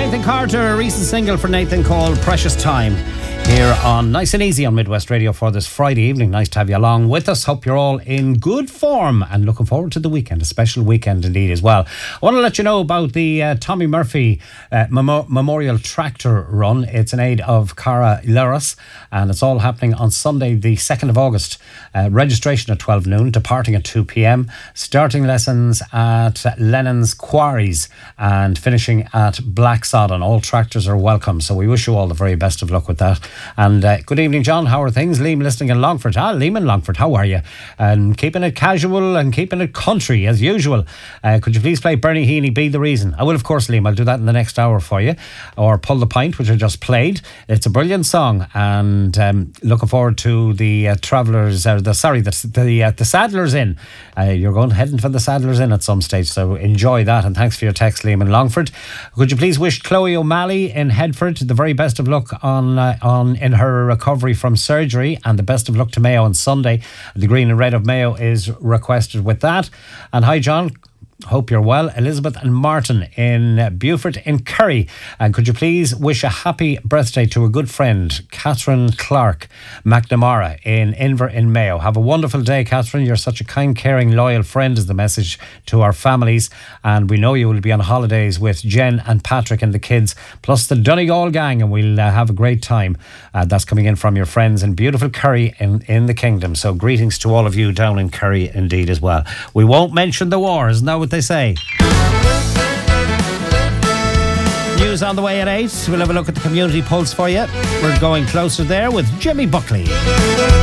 Nathan Carter, a recent single for Nathan called Precious Time. Here on Nice and Easy on Midwest Radio for this Friday evening. Nice to have you along with us. Hope you're all in good form and looking forward to the weekend, a special weekend indeed as well. I want to let you know about the Tommy Murphy Memorial Tractor Run. It's in aid of Cara Leras and it's all happening on Sunday the 2nd of August. Registration at 12 noon, departing at 2 p.m, starting lessons at Lennon's Quarries and finishing at Blacksodden. All tractors are welcome, so we wish you all the very best of luck with that. And good evening, John. How are things? Liam listening in Longford. Liam in Longford, how are you? And keeping it casual and keeping it country as usual. Could you please play Bernie Heaney, Be the Reason? I will, of course, Liam. I'll do that in the next hour for you. Or Pull the Pint, which I just played. It's a brilliant song, and looking forward to the Travellers. The Saddlers Inn. You're heading for the Saddlers Inn at some stage, so enjoy that. And thanks for your text, Liam in Longford. Could you please wish Chloe O'Malley in Headford the very best of luck in her recovery from surgery, and the best of luck to Mayo on Sunday. The green and red of Mayo is requested with that. And hi, John. Hope you're well. Elizabeth and Martin in Beaufort in Kerry. And could you please wish a happy birthday to a good friend, Catherine Clark McNamara in Inver in Mayo. Have a wonderful day, Catherine. You're such a kind, caring, loyal friend is the message to our families. And we know you will be on holidays with Jen and Patrick and the kids, plus the Donegal gang, and we'll have a great time. That's coming in from your friends in beautiful Kerry in the kingdom. So greetings to all of you down in Kerry indeed as well. We won't mention the war, isn't that what they say? News on the way at 8. We'll have a look at the community pulse for you. We're going closer there with Jimmy Buckley.